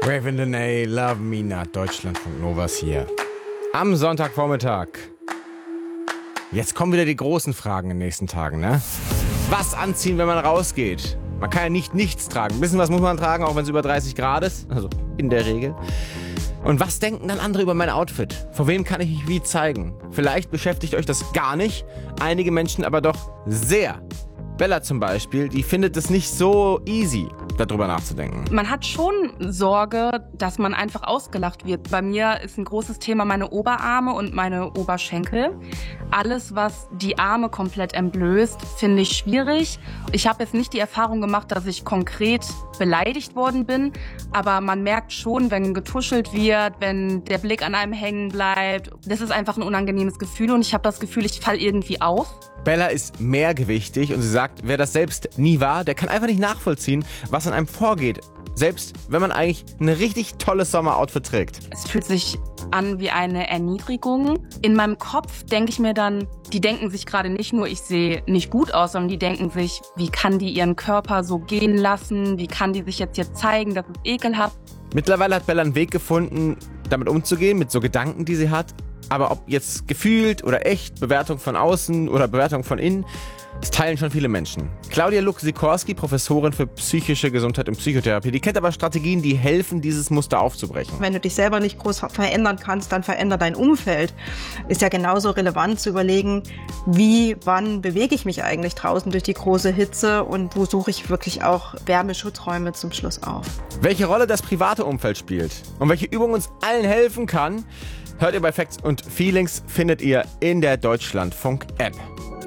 Raven Dene, Love Me Not, Deutschlandfunk Novas hier. Am Sonntagvormittag. Jetzt kommen wieder die großen Fragen in den nächsten Tagen, ne? Was anziehen, wenn man rausgeht? Man kann ja nicht nichts tragen. Ein bisschen was muss man tragen, auch wenn es über 30 Grad ist. Also in der Regel. Und was denken dann andere über mein Outfit? Vor wem kann ich mich wie zeigen? Vielleicht beschäftigt euch das gar nicht. Einige Menschen aber doch sehr. Bella zum Beispiel, die findet es nicht so easy, darüber nachzudenken. Man hat schon Sorge, dass man einfach ausgelacht wird. Bei mir ist ein großes Thema meine Oberarme und meine Oberschenkel. Alles, was die Arme komplett entblößt, finde ich schwierig. Ich habe jetzt nicht die Erfahrung gemacht, dass ich konkret beleidigt worden bin, aber man merkt schon, wenn getuschelt wird, wenn der Blick an einem hängen bleibt. Das ist einfach ein unangenehmes Gefühl und ich habe das Gefühl, ich falle irgendwie auf. Bella ist mehrgewichtig und sie sagt, wer das selbst nie war, der kann einfach nicht nachvollziehen, was an einem vorgeht. Selbst wenn man eigentlich ein richtig tolles Sommeroutfit trägt. Es fühlt sich an wie eine Erniedrigung. In meinem Kopf denke ich mir dann, die denken sich gerade nicht nur, ich sehe nicht gut aus, sondern die denken sich, wie kann die ihren Körper so gehen lassen? Wie kann die sich jetzt hier zeigen? Das ist ekelhaft. Mittlerweile hat Bella einen Weg gefunden, damit umzugehen, mit so Gedanken, die sie hat. Aber ob jetzt gefühlt oder echt, Bewertung von außen oder Bewertung von innen, das teilen schon viele Menschen. Claudia Luck-Sikorski, Professorin für psychische Gesundheit und Psychotherapie, die kennt aber Strategien, die helfen, dieses Muster aufzubrechen. Wenn du dich selber nicht groß verändern kannst, dann veränder dein Umfeld. Ist ja genauso relevant zu überlegen, wann bewege ich mich eigentlich draußen durch die große Hitze und wo suche ich wirklich auch Wärmeschutzräume zum Schluss auf. Welche Rolle das private Umfeld spielt und welche Übung uns allen helfen kann, hört ihr bei Facts und Feelings, findet ihr in der Deutschlandfunk-App.